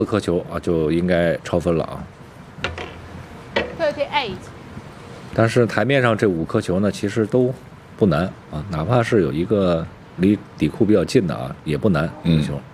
4颗球啊就应该超分了啊。 38. 但是台面上这5颗球呢，其实都不难啊，哪怕是有一个离底库比较近的啊，也不难。球。